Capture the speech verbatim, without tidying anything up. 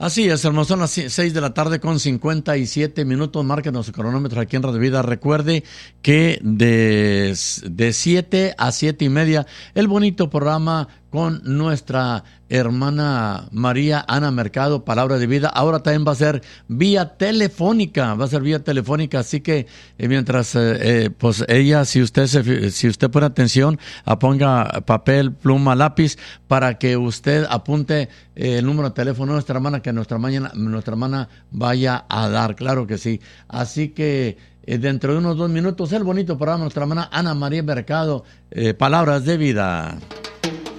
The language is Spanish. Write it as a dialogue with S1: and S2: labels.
S1: Así es, hermano, son las seis de la tarde con cincuenta y siete minutos, márquenos el cronómetro aquí en Radio Vida. Recuerde que de, de siete a siete y media, el bonito programa con nuestra hermana María Ana Mercado, Palabra de Vida. Ahora también va a ser vía telefónica, va a ser vía telefónica, así que eh, mientras, eh, eh, pues ella, si usted se, si usted pone atención, ponga papel, pluma, lápiz, para que usted apunte eh, el número de teléfono de nuestra hermana, que nuestra, mañana, nuestra hermana vaya a dar, claro que sí. Así que eh, dentro de unos dos minutos, el bonito programa de nuestra hermana Ana María Mercado, eh, Palabras de Vida.